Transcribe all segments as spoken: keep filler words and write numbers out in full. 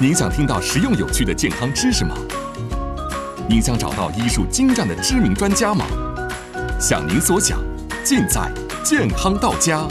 您想听到实用有趣的健康知识吗？您想找到医术精湛的知名专家吗？想您所想，尽在健康到家。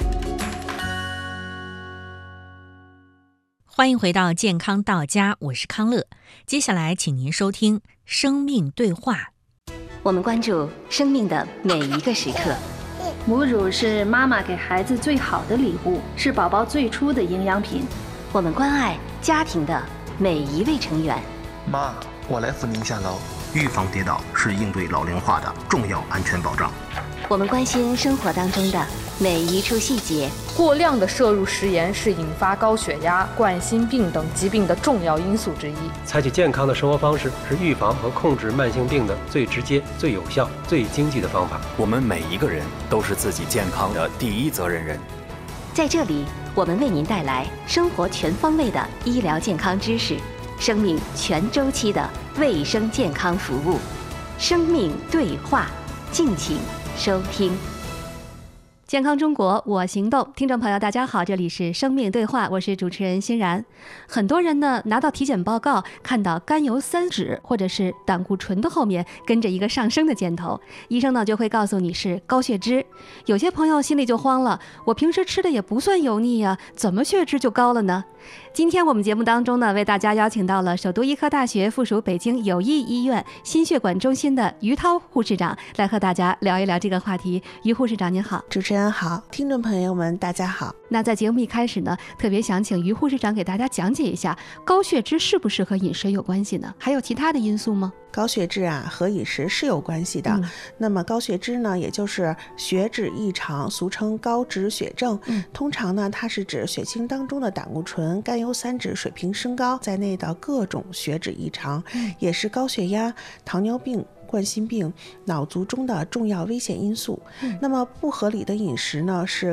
欢迎回到健康到家，我是康乐。接下来请您收听生命对话。 我们关注生命的每一个时刻。 母乳是妈妈给孩子最好的礼物，是宝宝最初的营养品。 我们关爱家庭的每一位成员。 妈，我来扶您下楼。预防跌倒是应对老龄化的重要安全保障。 我们关心生活当中的每一处细节。 过量的摄入食盐是引发高血压、冠心病等疾病的重要因素之一。 采取健康的生活方式是预防和控制慢性病的最直接、最有效、最经济的方法。 我们每一个人都是自己健康的第一责任人。 在这里，我们为您带来生活全方位的医疗健康知识，生命全周期的卫生健康服务。生命对话，敬请收听。健康中国，我行动。听众朋友大家好，这里是生命对话，我是主持人欣然。很多人呢拿到体检报告，看到甘油三酯或者是胆固醇的后面跟着一个上升的箭头，医生呢就会告诉你是高血脂。有些朋友心里就慌了，我平时吃的也不算油腻呀，怎么血脂就高了呢？今天我们节目当中呢，为大家邀请到了首都医科大学附属北京友谊医院心血管中心的于涛护士长，来和大家聊一聊这个话题。于护士长您好。 主持人好，听众朋友们大家好。 那在节目一开始呢，特别想请于护士长给大家讲解一下，高血脂是不是和饮食有关系呢？还有其他的因素吗？ 高血脂啊和饮食是有关系的、嗯、那么高血脂呢也就是血脂异常，俗称高脂血症、嗯、通常呢它是指血清当中的胆固醇、甘油三酯水平升高在内的各种血脂异常、嗯、也是高血压、糖尿病、冠心病、脑卒中的重要危险因素、嗯、那么不合理的饮食呢是